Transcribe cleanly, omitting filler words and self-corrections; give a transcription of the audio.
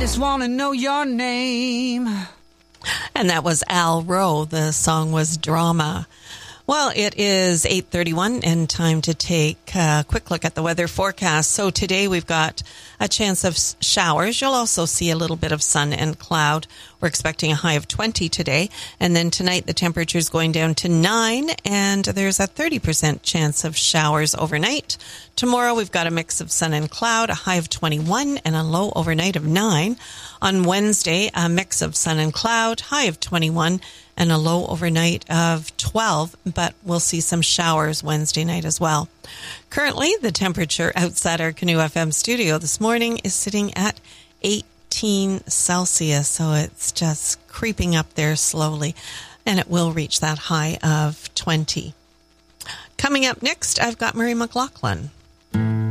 just want to know your name. And that was Al Rowe. The song was Drama. Well, it is 8:31 and time to take a quick look at the weather forecast. So today we've got a chance of showers. You'll also see a little bit of sun and cloud. We're expecting a high of 20 today. And then tonight the temperature is going down to 9 and there's a 30% chance of showers overnight. Tomorrow we've got a mix of sun and cloud, a high of 21 and a low overnight of 9. On Wednesday, a mix of sun and cloud, high of 21 and a low overnight of 12, but we'll see some showers Wednesday night as well. Currently, the temperature outside our Canoe FM studio this morning is sitting at 18 Celsius, so it's just creeping up there slowly, and it will reach that high of 20. Coming up next, I've got Murray McLaughlin.